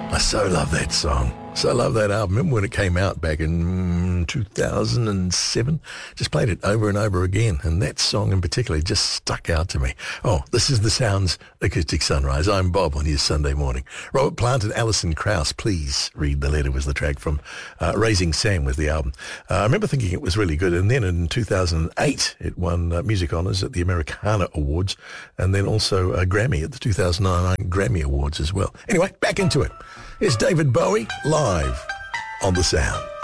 I so love that song. So love that album. Remember when it came out back in 2007? Just played it over and over again, and that song in particular just stuck out to me. Oh, this is the Sounds Acoustic Sunrise. I'm Bob on his Sunday morning. Robert Plant and Alison Krauss, Please Read the Letter, was the track from Raising Sam was the album. I remember thinking it was really good, and then in 2008 it won Music Honours at the Americana Awards, and then also a Grammy at the 2009 Grammy Awards as well. Anyway, back into it. Here's David Bowie live on The Sound.